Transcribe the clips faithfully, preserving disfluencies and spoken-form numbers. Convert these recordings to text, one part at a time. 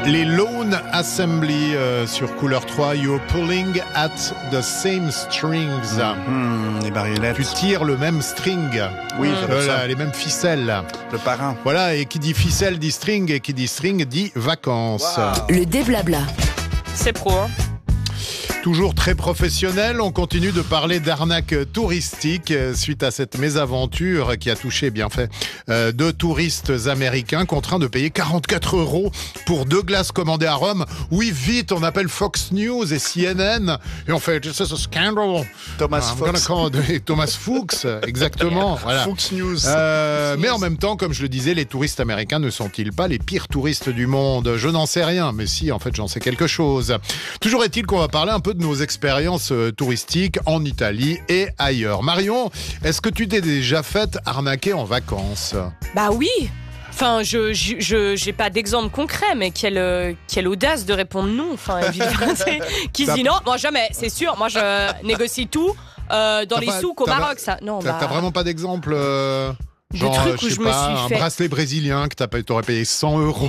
Les Lone Assembly euh, sur Couleur trois, You're pulling at the same strings. Mmh, les marionnettes. Tu tires le même string. Oui, mmh. euh, là, les mêmes ficelles. Le parrain. Voilà, et qui dit ficelle dit string, et qui dit string dit vacances. Wow. Le déblabla. C'est pro, hein. Toujours très professionnel, on continue de parler d'arnaque touristique suite à cette mésaventure qui a touché, bien fait, euh, deux touristes américains contraints de payer quarante-quatre euros pour deux glaces commandées à Rome. Oui, vite, on appelle Fox News et C N N et on fait « This is a scandal ». Thomas Fox. Thomas Fuchs, exactement. Voilà. Fox News. Euh, mais en même temps, comme je le disais, les touristes américains ne sont-ils pas les pires touristes du monde ? Je n'en sais rien, mais si, en fait, j'en sais quelque chose. Toujours est-il qu'on va parler un peu de nos expériences touristiques en Italie et ailleurs. Marion, est-ce que tu t'es déjà fait arnaquer en vacances ? Bah oui. Enfin, je, je, je j'ai pas d'exemple concret, mais quelle, euh, quelle audace de répondre non. Enfin, évidemment, qui se dit non, moi jamais, c'est sûr. Moi, je négocie tout euh, dans t'as les pas, souks au Maroc, ça. Non, t'as, bah... t'as vraiment pas d'exemple euh... Genre, Genre, trucs je où sais je me pas, suis un fait... bracelet brésilien que t'as, t'aurais payé cent euros.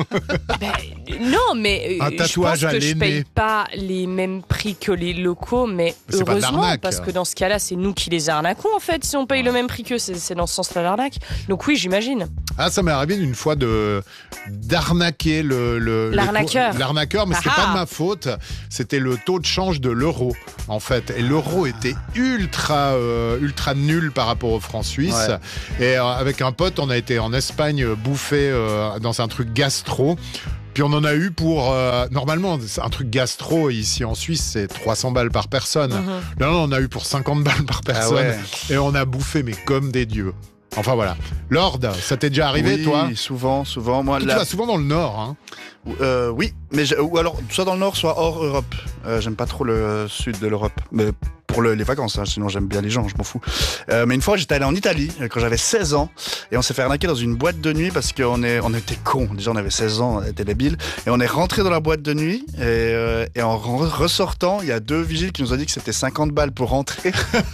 Ben, non, mais un tatouage je pense à que je paye pas les mêmes prix que les locaux, mais c'est heureusement, parce que dans ce cas-là, c'est nous qui les arnaquons, en fait. Si on paye ouais. le même prix qu'eux, c'est, c'est dans ce sens-là l'arnaque. Donc oui, j'imagine. Ah, ça m'est arrivé une fois de, d'arnaquer le... le l'arnaqueur. Le, l'arnaqueur, mais c'était pas de ma faute. C'était le taux de change de l'euro, en fait. Et l'euro était ultra, euh, ultra nul par rapport au franc suisse. Ouais. Et euh, avec un pote, on a été en Espagne bouffer euh, dans un truc gastro. Puis on en a eu pour... Euh, normalement, un truc gastro ici en Suisse, c'est trois cents balles par personne. Mm-hmm. Là, on en a eu pour cinquante balles par personne. Ah ouais. Et on a bouffé, mais comme des dieux. Enfin voilà. Lord, ça t'est déjà arrivé, oui, toi ? Oui, souvent, souvent. Moi, tu la... vas souvent dans le Nord, hein ? euh, Oui, mais je... ou alors soit dans le Nord, soit hors Europe. Euh, j'aime pas trop le sud de l'Europe. Mais pour le, les vacances, hein, sinon j'aime bien les gens, je m'en fous. Euh, mais une fois, j'étais allé en Italie quand j'avais seize ans et on s'est fait arnaquer dans une boîte de nuit parce qu'on est, on était cons. Déjà, on avait seize ans, on était débiles. Et on est rentré dans la boîte de nuit et, euh, et en ressortant, il y a deux vigiles qui nous ont dit que c'était cinquante balles pour rentrer. Et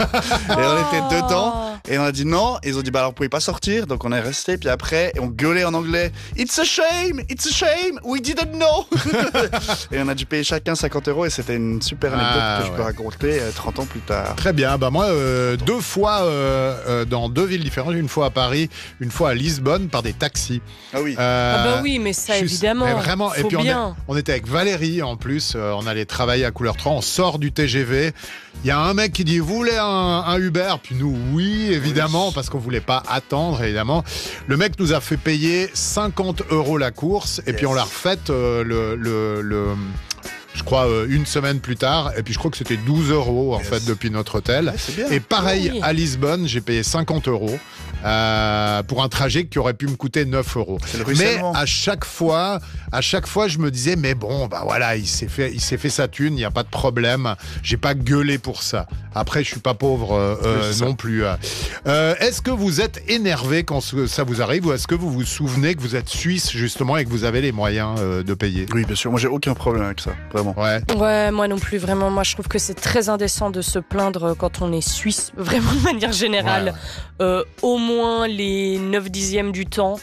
on était dedans et on a dit non. Et ils ont dit bah alors vous pouvez pas sortir. Donc on est resté. Puis après, on gueulait en anglais. It's a shame, it's a shame, we didn't know. Et on a dû payer chacun cinquante euros et c'était une super anecdote ah, que ouais. je peux raconter trente ans plus tard. Très bien, bah moi euh, deux fois euh, euh, dans deux villes différentes, une fois à Paris, une fois à Lisbonne par des taxis. Ah oui. Euh, ah bah oui, mais ça juste, évidemment. Mais vraiment, faut et puis bien. On, est, on était avec Valérie en plus, euh, on allait travailler à Couleur trois, on sort du T G V. Il y a un mec qui dit vous voulez un, un Uber, puis nous oui évidemment oui. parce qu'on voulait pas attendre évidemment. Le mec nous a fait payer cinquante euros la course et yes. puis on l'a refaite euh, le, le, le je crois euh, une semaine plus tard, et puis je crois que c'était douze euros en yes. fait depuis notre hôtel. Ouais, et pareil oui. à Lisbonne, j'ai payé cinquante euros euh, pour un trajet qui aurait pu me coûter neuf euros. Mais à chaque fois, à chaque fois, je me disais mais bon bah voilà, il s'est fait, il s'est fait sa thune, il y a pas de problème. J'ai pas gueulé pour ça. Après, je suis pas pauvre euh, euh, non plus. Euh, est-ce que vous êtes énervé quand ça vous arrive, ou est-ce que vous vous souvenez que vous êtes suisse justement et que vous avez les moyens euh, de payer ? Oui, bien sûr. Moi, j'ai aucun problème avec ça. Vraiment. Ouais. ouais, moi non plus, vraiment. Moi, je trouve que c'est très indécent de se plaindre quand on est suisse, vraiment de manière générale. Ouais, ouais. Euh, au moins les neuf dixièmes du temps.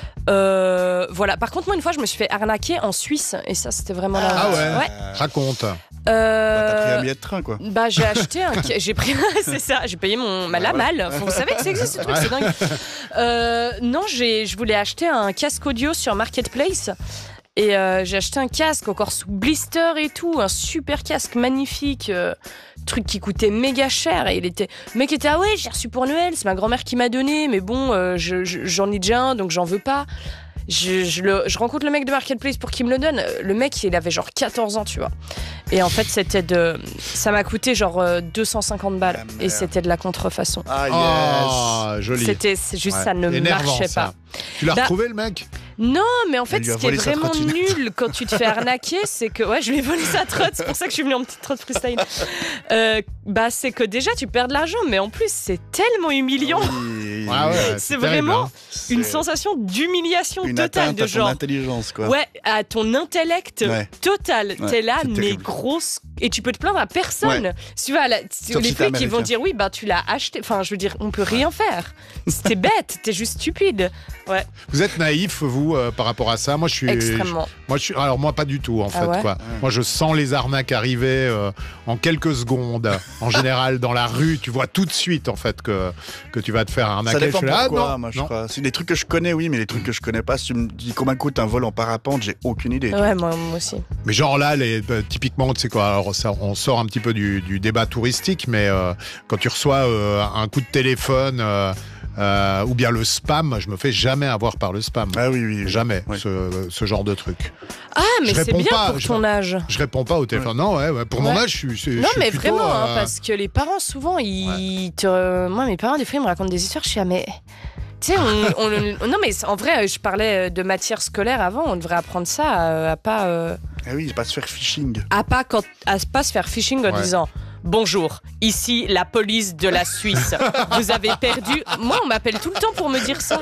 Euh, voilà. Par contre, moi, une fois, je me suis fait arnaquer en Suisse, et ça, c'était vraiment la... Ah ouais, ouais. Raconte. Euh, bah, t'as pris un billet de train, quoi. Bah, j'ai acheté un... J'ai pris... c'est ça, j'ai payé mon... Ma, la malle. Vous savez que ça existe, ce truc, c'est dingue. Euh, non, j'ai... je voulais acheter un casque audio sur Marketplace. Et euh, j'ai acheté un casque encore sous blister et tout, un super casque magnifique, euh, truc qui coûtait méga cher. Et il était, le mec était ah ouais, j'ai reçu pour Noël, c'est ma grand-mère qui m'a donné, mais bon, euh, je, je, j'en ai déjà un, donc j'en veux pas. Je, je, le, je rencontre le mec de Marketplace pour qu'il me le donne. Le mec, il avait genre quatorze ans, tu vois. Et en fait, c'était de, ça m'a coûté genre deux cent cinquante balles. Ah, et c'était de la contrefaçon. Ah yes. Oh, joli. C'était c'est juste ouais. ça ne Énervant, marchait ça. pas. Tu l'as bah, retrouvé le mec ? Non, mais en fait, ce qui est vraiment nul quand tu te fais arnaquer, c'est que ouais, je lui ai volé sa trotte. C'est pour ça que je suis venue en petite trotte freestyle. Euh, bah, c'est que déjà tu perds de l'argent, mais en plus c'est tellement humiliant. Oui. Ah ouais, c'est, c'est vraiment terrible, une c'est... sensation d'humiliation une totale, de à genre. ton intelligence, quoi. Ouais, à ton intellect ouais. total. Ouais, t'es là, c'est mais terrible. grosse et tu peux te plaindre à personne. Ouais. Tu vois, là, Sauf les si t'es flics ils vont américain. dire oui, bah tu l'as acheté. Enfin, je veux dire, on peut rien faire. T'es bête, t'es juste stupide. Ouais, Vous êtes naïf, vous, euh, par rapport à ça? Moi, je suis. extrêmement. Moi, je suis. Alors, moi, pas du tout, en Ah fait. ouais Quoi. Moi, je sens les arnaques arriver euh, en quelques secondes. En général, dans la rue, tu vois tout de suite, en fait, que, que tu vas te faire arnaquer. Ça dépend Je fais, ah, pourquoi, non, moi, je non. crois. C'est des trucs que je connais, oui, mais les trucs que je connais pas, si tu me dis combien coûte un vol en parapente, j'ai aucune idée. tu vois. Ouais, moi, moi aussi. Mais genre là, les, euh, typiquement, tu sais quoi, alors ça, on sort un petit peu du, du débat touristique, mais euh, quand tu reçois euh, un coup de téléphone euh, euh, ou bien le spam, je me fais jamais avoir par le spam. Ah oui, oui. oui. Jamais, Oui. ce, ce genre de truc. Ah, mais Je c'est réponds bien pas, pour je- ton âge. Je réponds pas au téléphone. Non, ouais, ouais, pour mon Ouais. âge, je suis. je Non, suis mais plutôt, vraiment, hein, euh, parce que les parents, souvent, ils te. Moi, mes parents, des fois, ils me racontent des histoires. Je suis, ah, mais. Tu sais, on, on- non, mais en vrai, je parlais de matière scolaire avant. On devrait apprendre ça à, à pas. euh, Ah oui, pas se faire phishing. à pas, quand, à pas se faire phishing en Ouais. disant. Bonjour, ici la police de la Suisse. Vous avez perdu. Moi, on m'appelle tout le temps pour me dire ça.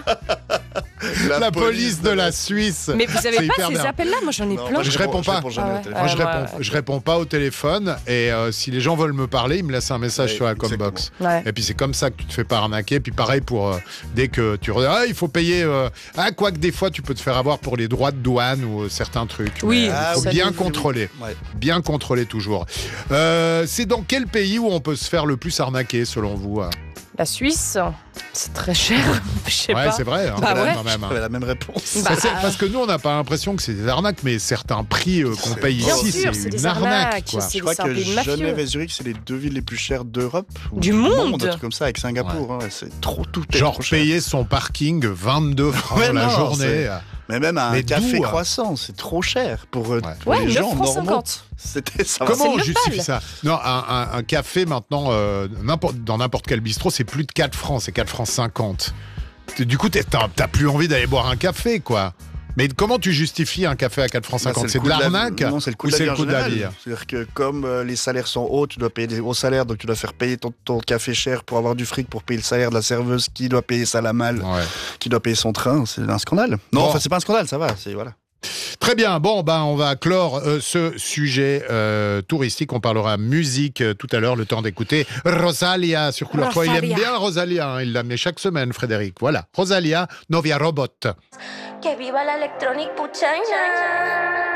La, police de la Suisse. Mais vous avez C'est pas hyper ces bien. appels-là? Moi, j'en ai Non, plein. moi, Je réponds pas. jamais Ah au ouais. téléphone. Moi, je, Euh, moi, réponds, ouais. je réponds pas au téléphone et euh, si les gens veulent me parler, ils me laissent un message Ouais, sur la exactement. combox. Ouais. Et puis c'est comme ça que tu te fais pas arnaquer. Puis pareil pour euh, dès que tu re- ah il faut payer. euh, ah quoique des fois tu peux te faire avoir pour les droits de douane ou euh, certains trucs. Oui, Mais, euh, Ah faut oui, bien oui, oui, oui. contrôler, Ouais. bien contrôler toujours. Euh, c'est dans quel pays où on peut se faire le plus arnaquer selon vous? La Suisse, c'est très cher. Je sais Ouais, pas. c'est vrai. hein, Bah ouais. quand même. hein. J'avais la même réponse. Bah, Ça, c'est parce que nous, on n'a pas l'impression que c'est des arnaques, mais certains prix euh, qu'on paye Bien ici, sûr, c'est c'est des une arnaque. arnaques, Quoi. c'est- Je crois c'est un que pays mafieux. Genève et Zurich, c'est les deux villes les plus chères d'Europe. ou Du monde. Un truc comme ça, avec Singapour. hein, ouais, c'est trop, tout est Genre trop cher. payer son parking vingt-deux francs Ouais, la non, journée. c'est- Mais même un Mais café d'où, hein croissant, c'est trop cher pour, euh, Ouais. pour Ouais, les gens neuf francs normaux. cinquante. C'était ça. va. Comment c'est on neuf justifie balles. ça? Non, un, un- un café maintenant, euh, n'importe- dans n'importe quel bistrot, c'est plus de quatre francs, c'est quatre francs cinquante. Du coup, t'es- t'as t'as plus envie d'aller boire un café, quoi. Mais comment tu justifies un café à quatre francs Bah, cinquante? le C'est de coût la- l'arnaque? Non, c'est le coût ou de la c'est vie le en coût de la général. vie? C'est-à-dire que comme euh, les salaires sont hauts, tu dois payer des hauts salaires, donc tu dois faire payer ton, ton café cher pour avoir du fric, pour payer le salaire de la serveuse qui doit payer ça la malle, Ouais. qui doit payer son train. C'est un scandale. Non, Bon. enfin, c'est pas un scandale, ça va. C'est voilà. Très bien, bon, ben, on va clore euh, ce sujet euh, touristique. On parlera musique euh, tout à l'heure, le temps d'écouter Rosalia sur Couleur trois. Il aime Rosalia. bien Rosalia, hein, il l'amenait chaque semaine, Frédéric. Voilà, Rosalia, Novia Robot. Que viva la electronic puchanga.